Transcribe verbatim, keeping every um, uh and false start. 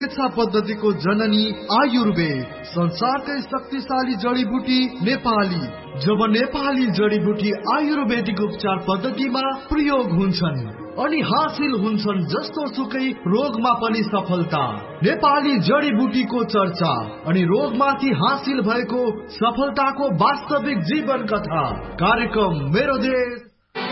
चिकित्सा पद्धतिको जननी आयुर्वेद, संसारकै शक्तिशाली जडीबुटी नेपाली। जब नेपाली जडीबुटी आयुर्वेदिक उपचार पद्धतिमा प्रयोग हुन्छन् अनि हासिल हुन्छन् जस्तो सुकै रोगमा पनि सफलता। नेपाली जडीबुटीको चर्चा अनि रोगमाथि हासिल भएको सफलताको वास्तविक जीवन कथा। कार्यक्रम मेरो देश